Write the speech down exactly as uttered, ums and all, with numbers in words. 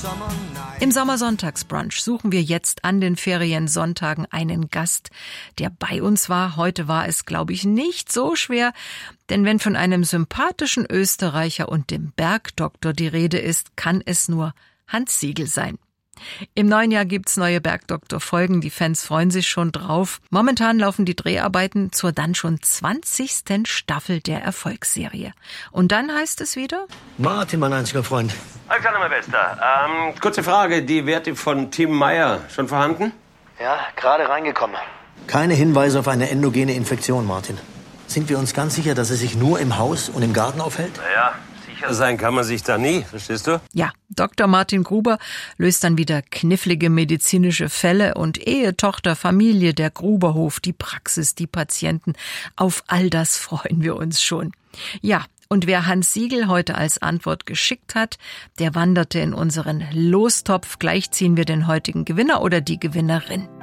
Im Sommersonntagsbrunch suchen wir jetzt an den Feriensonntagen einen Gast, der bei uns war. Heute war es, glaube ich, nicht so schwer, denn wenn von einem sympathischen Österreicher und dem Bergdoktor die Rede ist, kann es nur Hans Sigl sein. Im neuen Jahr gibt's neue Bergdoktor-Folgen, die Fans freuen sich schon drauf. Momentan laufen die Dreharbeiten zur dann schon zwanzigsten Staffel der Erfolgsserie. Und dann heißt es wieder... Martin, mein einziger Freund. Alexander, mein Bester. Ähm, kurze Frage, die Werte von Tim Meyer schon vorhanden? Ja, gerade reingekommen. Keine Hinweise auf eine endogene Infektion, Martin. Sind wir uns ganz sicher, dass er sich nur im Haus und im Garten aufhält? Naja, sicher sein kann man sich da nie, verstehst du? Ja, Doktor Martin Gruber löst dann wieder knifflige medizinische Fälle und Ehe, Tochter, Familie, der Gruberhof, die Praxis, die Patienten. Auf all das freuen wir uns schon. Ja, und wer Hans Sigl heute als Antwort geschickt hat, der wanderte in unseren Lostopf. Gleich ziehen wir den heutigen Gewinner oder die Gewinnerin.